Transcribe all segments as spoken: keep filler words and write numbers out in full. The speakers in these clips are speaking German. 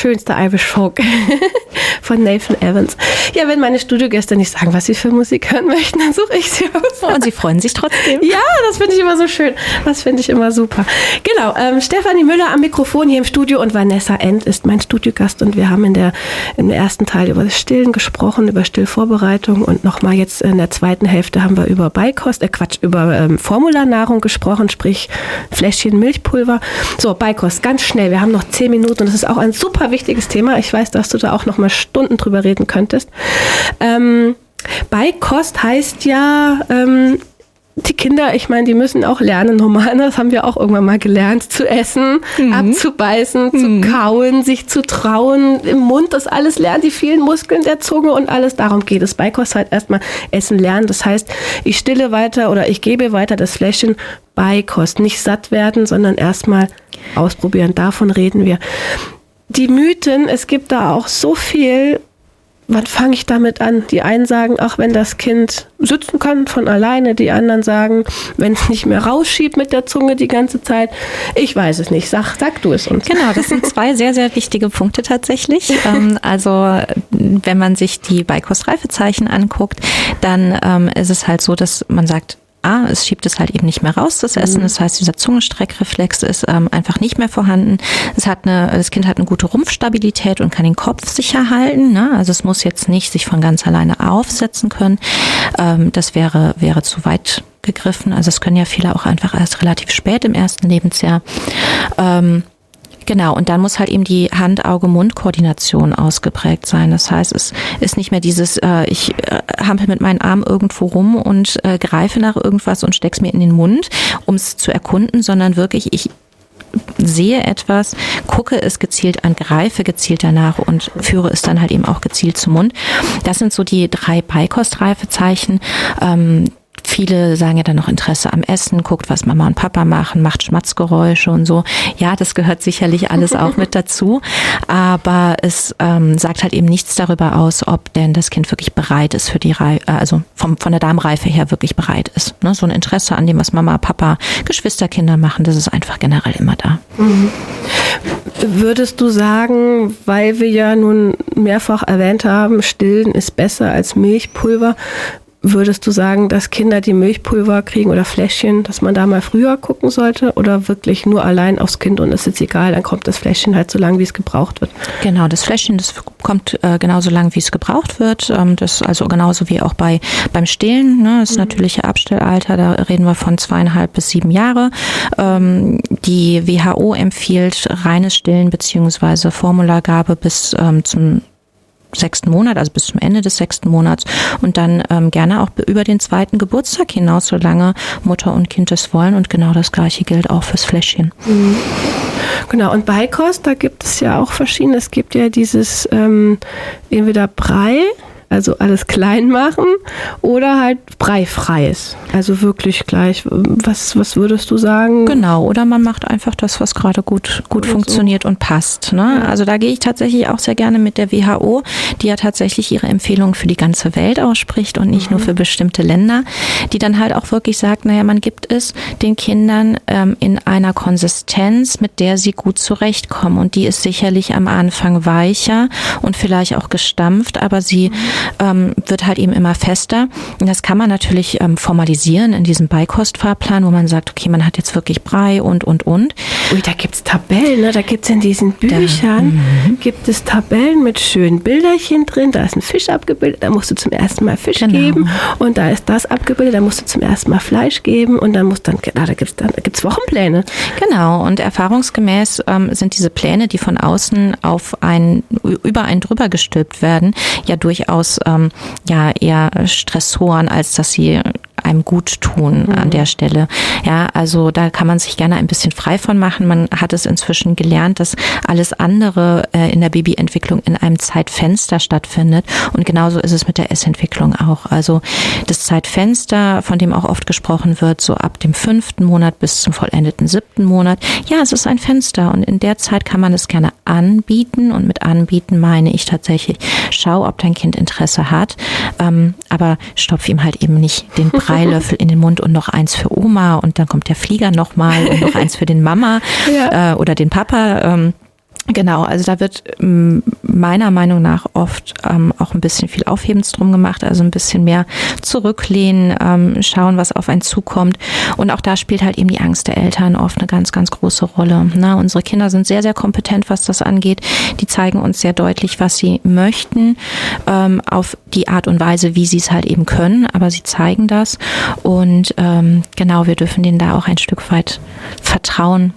schönste Irish Folk von Nathan Evans. Ja, wenn meine Studiogäste nicht sagen, was sie für Musik hören möchten, dann suche ich sie aus. Und sie freuen sich trotzdem. Ja, das finde ich immer so schön. Das finde ich immer super. Genau, ähm, Stefanie Müller am Mikrofon hier im Studio und Vanessa End ist mein Studiogast und wir haben in der, im ersten Teil über das Stillen gesprochen, über Stillvorbereitung und nochmal jetzt in der zweiten Hälfte haben wir über Beikost, äh Quatsch, über ähm, Formularnahrung gesprochen, sprich Fläschchen Milchpulver. So, Beikost, ganz schnell, wir haben noch zehn Minuten und das ist auch ein super wichtiges Thema. Ich weiß, dass du da auch noch mal Stunden drüber reden könntest. Ähm, Beikost heißt ja, ähm, die Kinder, ich meine, die müssen auch lernen, normal, das haben wir auch irgendwann mal gelernt, zu essen, mhm. abzubeißen, mhm. zu kauen, sich zu trauen, im Mund das alles lernen, die vielen Muskeln der Zunge und alles, darum geht es. Beikost halt erstmal Essen lernen, das heißt, ich stille weiter oder ich gebe weiter das Fläschchen Beikost, nicht satt werden, sondern erstmal ausprobieren, davon reden wir. Die Mythen, es gibt da auch so viel. Wann fange ich damit an? Die einen sagen, ach, wenn das Kind sitzen kann von alleine. Die anderen sagen, wenn es nicht mehr rausschiebt mit der Zunge die ganze Zeit. Ich weiß es nicht. Sag, sag du es uns. Genau, das sind zwei sehr, sehr wichtige Punkte tatsächlich. Also wenn man sich die Beikostreifezeichen anguckt, dann ähm, ist es halt so, dass man sagt, Ah, es schiebt es halt eben nicht mehr raus, das Essen. Das heißt, dieser Zungenstreckreflex ist ähm, einfach nicht mehr vorhanden. Es hat eine, das Kind hat eine gute Rumpfstabilität und kann den Kopf sicher halten. Ne? Also es muss jetzt nicht sich von ganz alleine aufsetzen können. Ähm, das wäre, wäre zu weit gegriffen. Also es können ja viele auch einfach erst relativ spät im ersten Lebensjahr. Ähm, Genau, und dann muss halt eben die Hand-Auge-Mund-Koordination ausgeprägt sein. Das heißt, es ist nicht mehr dieses, äh, ich äh, hampel mit meinen Armen irgendwo rum und äh, greife nach irgendwas und steck's mir in den Mund, um es zu erkunden, sondern wirklich, ich sehe etwas, gucke es gezielt an, greife gezielt danach und führe es dann halt eben auch gezielt zum Mund. Das sind so die drei Beikostreifezeichen. Ähm, Viele sagen ja dann noch Interesse am Essen, guckt, was Mama und Papa machen, macht Schmatzgeräusche und so. Ja, das gehört sicherlich alles auch mit dazu. Aber es ähm, sagt halt eben nichts darüber aus, ob denn das Kind wirklich bereit ist für die Reife, also vom, von der Darmreife her wirklich bereit ist. Ne? So ein Interesse an dem, was Mama, Papa, Geschwisterkinder machen, das ist einfach generell immer da. Mhm. Würdest du sagen, weil wir ja nun mehrfach erwähnt haben, Stillen ist besser als Milchpulver, würdest du sagen, dass Kinder, die Milchpulver kriegen oder Fläschchen, dass man da mal früher gucken sollte oder wirklich nur allein aufs Kind und es ist egal, dann kommt das Fläschchen halt so lang, wie es gebraucht wird? Genau, das Fläschchen, das kommt äh, genauso lang, wie es gebraucht wird. Ähm, das also genauso wie auch bei beim Stillen. Ne? Das mhm. natürliche Abstellalter, da reden wir von zweieinhalb bis sieben Jahre. Ähm, die W H O empfiehlt reines Stillen beziehungsweise Formulargabe bis ähm, zum sechsten Monat, also bis zum Ende des sechsten Monats und dann ähm, gerne auch über den zweiten Geburtstag hinaus, solange Mutter und Kind es wollen und genau das Gleiche gilt auch fürs Fläschchen. Mhm. Genau, und Beikost, da gibt es ja auch verschiedene, es gibt ja dieses ähm, entweder Brei, also alles klein machen oder halt breifreies. Also wirklich gleich. Was, was würdest du sagen? Genau, oder man macht einfach das, was gerade gut, gut funktioniert so und passt. Ne? Ja. Also da gehe ich tatsächlich auch sehr gerne mit der W H O, die ja tatsächlich ihre Empfehlungen für die ganze Welt ausspricht und nicht mhm. nur für bestimmte Länder, die dann halt auch wirklich sagt, naja, man gibt es den Kindern ähm, in einer Konsistenz, mit der sie gut zurechtkommen. Und die ist sicherlich am Anfang weicher und vielleicht auch gestampft, aber sie mhm. Ähm, wird halt eben immer fester. Und das kann man natürlich ähm, formalisieren in diesem Beikostfahrplan, wo man sagt, okay, man hat jetzt wirklich Brei und, und, und. Ui, da gibt's Tabellen, ne? Da gibt's in diesen Büchern, da, gibt es Tabellen mit schönen Bilderchen drin. Da ist ein Fisch abgebildet, da musst du zum ersten Mal Fisch genau. geben. Und da ist das abgebildet, da musst du zum ersten Mal Fleisch geben. Und dann muss dann, ah, da gibt's dann, da gibt's Wochenpläne. Genau, und erfahrungsgemäß ähm, sind diese Pläne, die von außen auf ein, über einen drüber gestülpt werden, ja durchaus Ähm, ja eher Stressoren, als dass sie einem gut tun an der Stelle. Ja, also da kann man sich gerne ein bisschen frei von machen. Man hat es inzwischen gelernt, dass alles andere äh, in der Babyentwicklung in einem Zeitfenster stattfindet. Und genauso ist es mit der Essentwicklung auch. Also das Zeitfenster, von dem auch oft gesprochen wird, so ab dem fünften Monat bis zum vollendeten siebten Monat. Ja, es ist ein Fenster und in der Zeit kann man es gerne anbieten. Und mit anbieten meine ich tatsächlich, schau, ob dein Kind Interesse hat, ähm, aber stopf ihm halt eben nicht den Brei Löffel in den Mund und noch eins für Oma und dann kommt der Flieger nochmal und noch eins für den Mama ja. äh, oder den Papa. Ähm, Genau, also da wird ähm, meiner Meinung nach oft ähm, auch ein bisschen viel Aufhebens drum gemacht, also ein bisschen mehr zurücklehnen, ähm, schauen, was auf einen zukommt. Und auch da spielt halt eben die Angst der Eltern oft eine ganz, ganz große Rolle. Ne? Unsere Kinder sind sehr, sehr kompetent, was das angeht. Die zeigen uns sehr deutlich, was sie möchten, ähm, auf die Art und Weise, wie sie es halt eben können, aber sie zeigen das. Und ähm, genau, wir dürfen denen da auch ein Stück weit vertrauen,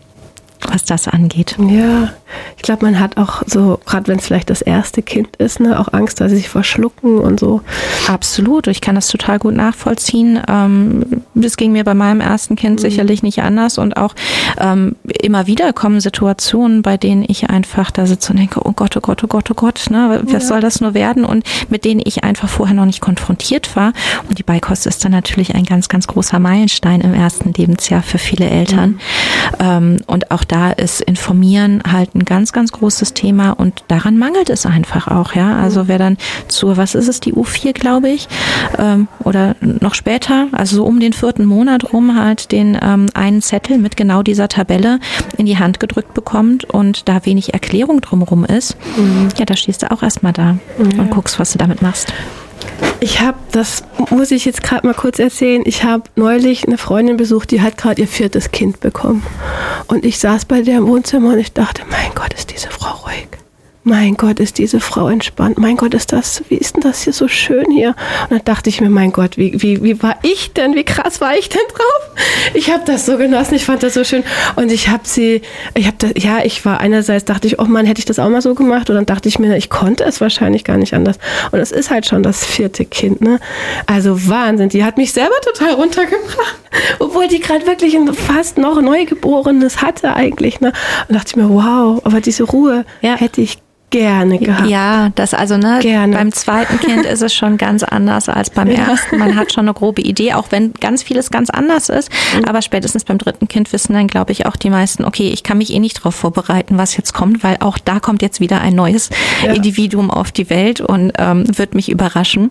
was das angeht. Ja, ich glaube, man hat auch so, gerade wenn es vielleicht das erste Kind ist, ne, auch Angst, dass sie sich verschlucken und so. Absolut, ich kann das total gut nachvollziehen. Ähm, das ging mir bei meinem ersten Kind mhm. sicherlich nicht anders und auch ähm, immer wieder kommen Situationen, bei denen ich einfach da sitze und denke, oh Gott, oh Gott, oh Gott, oh Gott, ne, was ja. soll das nur werden? Und mit denen ich einfach vorher noch nicht konfrontiert war. Und die Beikost ist dann natürlich ein ganz, ganz großer Meilenstein im ersten Lebensjahr für viele Eltern. Mhm. Ähm, und auch da ist Informieren halt ein ganz, ganz großes Thema und daran mangelt es einfach auch, ja. Also wer dann zur, was ist es, die U vier, glaube ich, ähm, oder noch später, also so um den vierten Monat rum halt den ähm, einen Zettel mit genau dieser Tabelle in die Hand gedrückt bekommt und da wenig Erklärung drumherum ist, mhm. ja, da stehst du auch erstmal da mhm. und guckst, was du damit machst. Ich habe, das muss ich jetzt gerade mal kurz erzählen, ich habe neulich eine Freundin besucht, die hat gerade ihr viertes Kind bekommen. Und ich saß bei der im Wohnzimmer und ich dachte, mein Gott, ist diese Frau ruhig. Mein Gott, ist diese Frau entspannt. Mein Gott, ist das, wie ist denn das hier so schön hier? Und dann dachte ich mir, mein Gott, wie, wie, wie war ich denn? Wie krass war ich denn drauf? Ich habe das so genossen, ich fand das so schön. Und ich habe sie, ich habe das, ja, ich war einerseits, dachte ich, oh Mann, hätte ich das auch mal so gemacht? Und dann dachte ich mir, ich konnte es wahrscheinlich gar nicht anders. Und es ist halt schon das vierte Kind, ne? Also Wahnsinn, die hat mich selber total runtergebracht. Obwohl die gerade wirklich ein fast noch Neugeborenes hatte eigentlich, ne? Und dachte ich mir, wow, aber diese Ruhe ja. hätte ich gerne gehabt. Ja, das also, ne, gerne. Beim zweiten Kind ist es schon ganz anders als beim ja. ersten. Man hat schon eine grobe Idee, auch wenn ganz vieles ganz anders ist. Mhm. Aber spätestens beim dritten Kind wissen dann, glaube ich, auch die meisten, okay, ich kann mich eh nicht darauf vorbereiten, was jetzt kommt, weil auch da kommt jetzt wieder ein neues ja. Individuum auf die Welt und ähm, wird mich überraschen.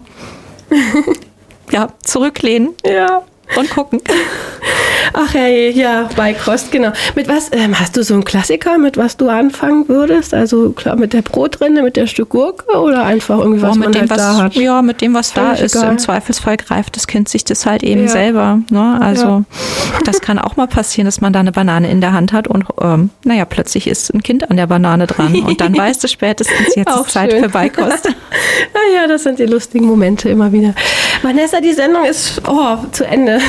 Ja, zurücklehnen. Ja. Und gucken. Ach hey, ja, Beikost, genau. Mit was, ähm, hast du so einen Klassiker, mit was du anfangen würdest? Also klar, mit der Brotrinde, mit der Stück Gurke oder einfach irgendwie, was oh, man dem, halt was, da hat? Ja, mit dem, was da ist. Egal. Im Zweifelsfall greift das Kind sich das halt eben ja. selber. Ne? Also ja. das kann auch mal passieren, dass man da eine Banane in der Hand hat und ähm, naja, plötzlich ist ein Kind an der Banane dran und dann weißt du spätestens, jetzt ist Zeit für Beikost. Naja, das sind die lustigen Momente immer wieder. Vanessa, die Sendung ist oh, zu Ende.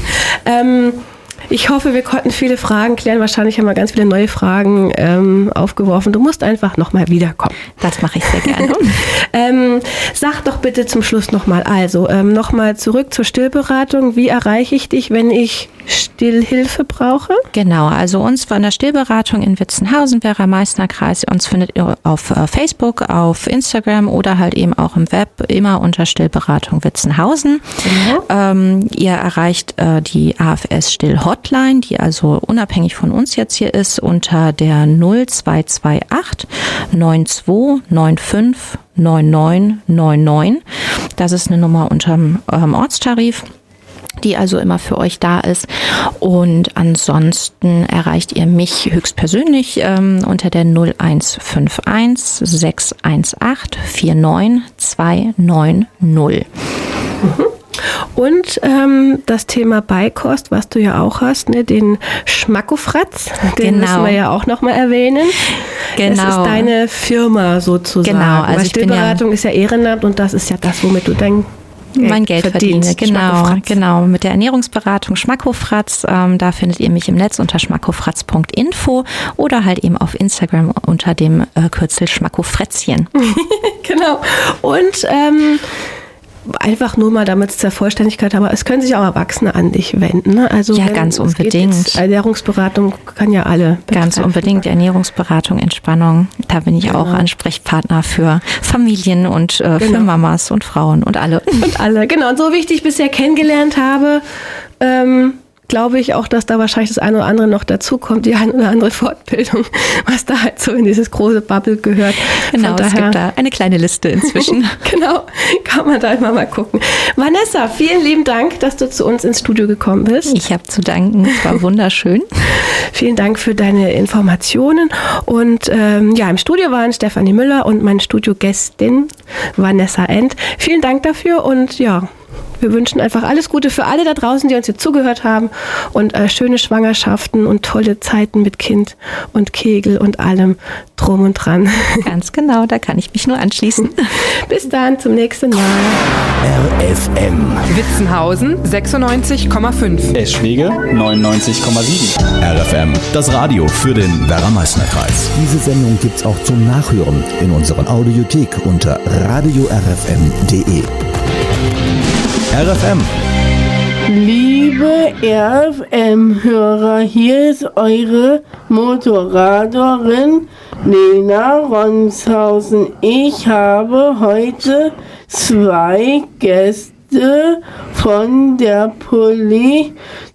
ähm, ich hoffe, wir konnten viele Fragen klären. Wahrscheinlich haben wir ganz viele neue Fragen ähm, aufgeworfen. Du musst einfach nochmal wiederkommen. Das mache ich sehr gerne. ähm, sag doch bitte zum Schluss nochmal. Also ähm, nochmal zurück zur Stillberatung. Wie erreiche ich dich, wenn ich Stillhilfe brauche? Genau, also uns von der Stillberatung in Witzenhausen, Werra-Meißner-Kreis. Uns findet ihr auf Facebook, auf Instagram oder halt eben auch im Web immer unter Stillberatung Witzenhausen. Genau. Ähm, ihr erreicht äh, die A F S-Still-Hotline, die also unabhängig von uns jetzt hier ist, unter der null zwei zwei acht neun zwei neun fünf neun neun neun neun. Das ist eine Nummer unterm ähm, Ortstarif, die also immer für euch da ist. Und ansonsten erreicht ihr mich höchstpersönlich ähm, unter der null eins fünf eins sechs eins acht vier neun zwei neun null. Mhm. Und ähm, das Thema Beikost, was du ja auch hast, ne, den Schmackofratz, den genau. müssen wir ja auch nochmal erwähnen. Genau. Das ist deine Firma sozusagen. Genau. Also Weil Stillberatung ja ist ja Ehrenamt und das ist ja das, womit du dein Geld mein Geld verdiene, genau, genau. Mit der Ernährungsberatung Schmackofratz, ähm, da findet ihr mich im Netz unter schmackofratz punkt info oder halt eben auf Instagram unter dem äh, Kürzel Schmackofrätzchen. Genau. Und ähm, einfach nur mal, damit es zur Vollständigkeit, aber es können sich auch Erwachsene an dich wenden. Ne? Also ja, ganz unbedingt. Ernährungsberatung kann ja alle betreffen. Ganz unbedingt. Ernährungsberatung, Entspannung. Da bin ich genau. auch Ansprechpartner für Familien und äh, genau. für Mamas und Frauen und alle. Und alle, genau. Und so wie ich dich bisher kennengelernt habe, ähm, glaube ich auch, dass da wahrscheinlich das eine oder andere noch dazu kommt, die eine oder andere Fortbildung, was da halt so in dieses große Bubble gehört. Genau, es gibt da eine kleine Liste inzwischen. Genau, kann man da immer mal gucken. Vanessa, vielen lieben Dank, dass du zu uns ins Studio gekommen bist. Ich habe zu danken, es war wunderschön. Vielen Dank für deine Informationen. Und ähm, ja, im Studio waren Stefanie Müller und meine Studiogästin Vanessa End. Vielen Dank dafür und ja, wir wünschen einfach alles Gute für alle da draußen, die uns hier zugehört haben und äh, schöne Schwangerschaften und tolle Zeiten mit Kind und Kegel und allem drum und dran. Ganz genau, da kann ich mich nur anschließen. Bis dann, zum nächsten Mal. R F M. Witzenhausen sechsundneunzig Komma fünf. Eschwege neunundneunzig Komma sieben. R F M, das Radio für den Werra-Meißner-Kreis. Diese Sendung gibt's auch zum Nachhören in unserer Audiothek unter radio r f m punkt d e. R F M. Liebe R F M-Hörer, hier ist eure Motorraderin Lena Ronshausen. Ich habe heute zwei Gäste von der Polizei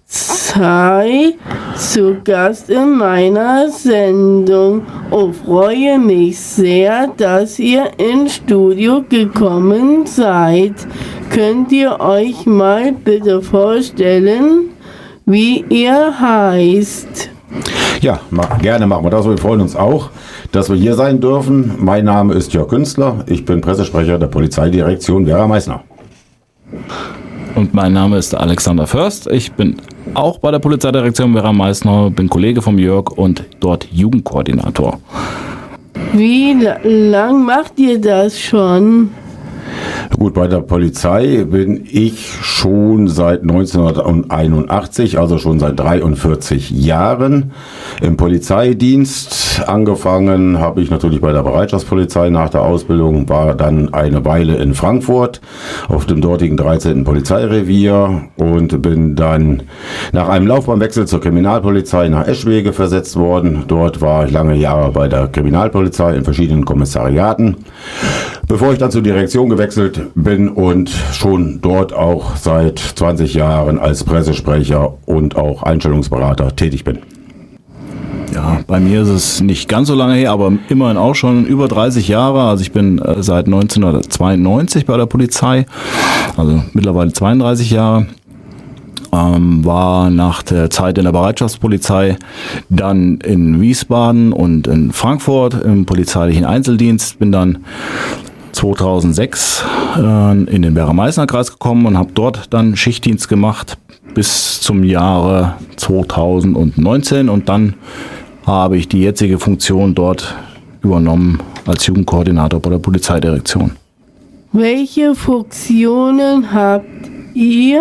zu Gast in meiner Sendung. Oh, freue mich sehr, dass ihr ins Studio gekommen seid. Könnt ihr euch mal bitte vorstellen, wie ihr heißt? Ja, mach, gerne machen wir das. Wir freuen uns auch, dass wir hier sein dürfen. Mein Name ist Jörg Künstler. Ich bin Pressesprecher der Polizeidirektion Werra-Meißner. Und mein Name ist Alexander Först. Ich bin auch bei der Polizeidirektion Werra-Meißner, bin Kollege vom Jörg und dort Jugendkoordinator. Wie lang macht ihr das schon? Gut, bei der Polizei bin ich schon seit neunzehnhunderteinundachtzig, also schon seit dreiundvierzig Jahren im Polizeidienst. Angefangen habe ich natürlich bei der Bereitschaftspolizei nach der Ausbildung, war dann eine Weile in Frankfurt auf dem dortigen dreizehnten Polizeirevier und bin dann nach einem Laufbahnwechsel zur Kriminalpolizei nach Eschwege versetzt worden. Dort war ich lange Jahre bei der Kriminalpolizei in verschiedenen Kommissariaten, bevor ich dann zur Direktion gewechselt bin und schon dort auch seit zwanzig Jahren als Pressesprecher und auch Einstellungsberater tätig bin. Ja, bei mir ist es nicht ganz so lange her, aber immerhin auch schon über dreißig Jahre. Also ich bin äh, seit neunzehnhundertzweiundneunzig bei der Polizei, also mittlerweile zweiunddreißig Jahre. Ähm, war nach der Zeit in der Bereitschaftspolizei dann in Wiesbaden und in Frankfurt im polizeilichen Einzeldienst, bin dann zweitausendsechs äh, in den Werra-Meißner-Kreis gekommen und habe dort dann Schichtdienst gemacht bis zum Jahre zweitausendneunzehn und dann habe ich die jetzige Funktion dort übernommen als Jugendkoordinator bei der Polizeidirektion. Welche Funktionen habt ihr?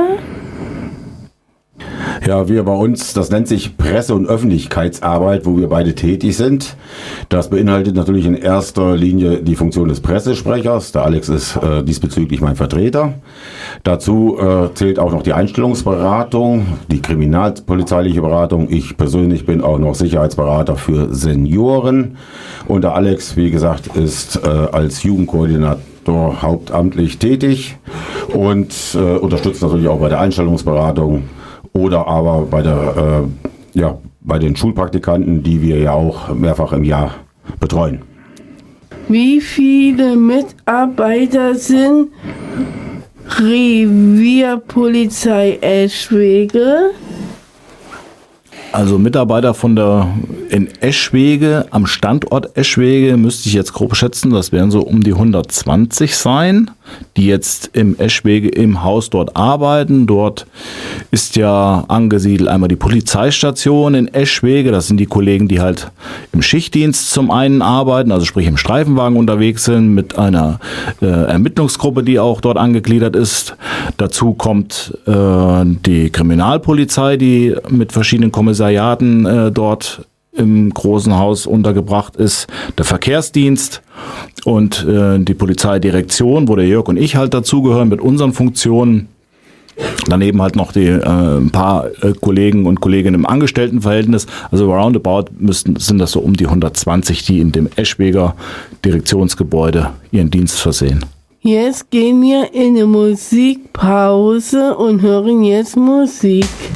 Ja, wir bei uns, das nennt sich Presse- und Öffentlichkeitsarbeit, wo wir beide tätig sind. Das beinhaltet natürlich in erster Linie die Funktion des Pressesprechers. Der Alex ist äh, diesbezüglich mein Vertreter. Dazu äh, zählt auch noch die Einstellungsberatung, die kriminalpolizeiliche Beratung. Ich persönlich bin auch noch Sicherheitsberater für Senioren. Und der Alex, wie gesagt, ist äh, als Jugendkoordinator hauptamtlich tätig und äh, unterstützt natürlich auch bei der Einstellungsberatung. Oder aber bei der, äh, ja, bei den Schulpraktikanten, die wir ja auch mehrfach im Jahr betreuen. Wie viele Mitarbeiter sind Revierpolizei Eschwege? Also Mitarbeiter von der in Eschwege, am Standort Eschwege, müsste ich jetzt grob schätzen, das werden so um die hundertzwanzig sein, die jetzt im Eschwege im Haus dort arbeiten. Dort ist ja angesiedelt einmal die Polizeistation in Eschwege, das sind die Kollegen, die halt im Schichtdienst zum einen arbeiten, also sprich im Streifenwagen unterwegs sind, mit einer äh, Ermittlungsgruppe, die auch dort angegliedert ist. Dazu kommt äh, die Kriminalpolizei, die mit verschiedenen Kommissariaten äh, dort im großen Haus untergebracht ist, der Verkehrsdienst und äh, die Polizeidirektion, wo der Jörg und ich halt dazugehören mit unseren Funktionen. Daneben halt noch die, äh, ein paar äh, Kollegen und Kolleginnen im Angestelltenverhältnis. Also roundabout müssten, sind das so um die hundertzwanzig, die in dem Eschweger Direktionsgebäude ihren Dienst versehen. Jetzt gehen wir in eine Musikpause und hören jetzt Musik.